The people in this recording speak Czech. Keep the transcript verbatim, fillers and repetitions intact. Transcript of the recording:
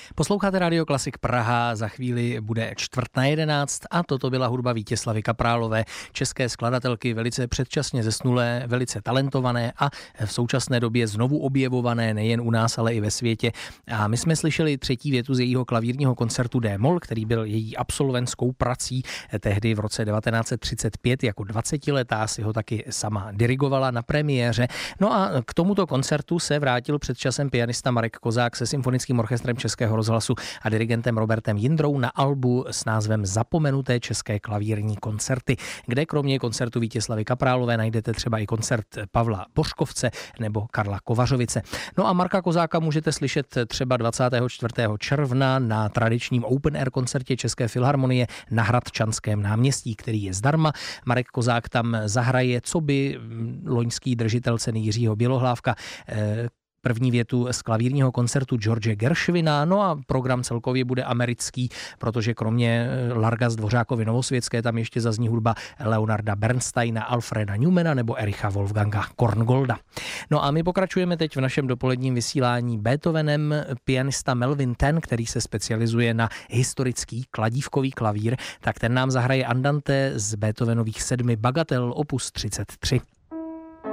Posloucháte Radio Klasik Praha, za chvíli bude čtvrt na jedenáct a toto byla hudba Vítězslavy Kaprálové, české skladatelky, velice předčasně zesnulé, velice talentované a v současné době znovu objevované nejen u nás, ale i ve světě. A my jsme slyšeli třetí větu z jejího klavírního koncertu D-moll, který byl její absolventskou prací. Tehdy v roce devatenáct set třicet pět jako dvacetiletá si ho taky sama dirigovala na premiéře. No a k tomuto koncertu se vrátil před časem pianista Marek Kozák se Symfonickým orchestrem Českého rozhlasu a dirigentem Robertem Jindrou na albu s názvem Zapomenuté české klavírní koncerty, kde kromě koncertu Vítězslavy Kaprálové najdete třeba i koncert Pavla Bořkovce nebo Karla Kovařovice. No a Marka Kozáka můžete slyšet třeba dvacátého čtvrtého června na tradičním open air koncertě České filharmonie na Hradčanském náměstí, který je zdarma. Marek Kozák tam zahraje coby loňský držitel ceny Jiřího Bělohlávka první větu z klavírního koncertu George Gershwina, no a program celkově bude americký, protože kromě Larga z Dvořákovy Novosvětské tam ještě zazní hudba Leonarda Bernsteina, Alfreda Newmana nebo Ericha Wolfganga Korngolda. No a my pokračujeme teď v našem dopoledním vysílání Beethovenem. Pianista Melvin Tan, který se specializuje na historický kladívkový klavír, tak ten nám zahraje andante z Beethovenových sedmi bagatel opus třicet tři.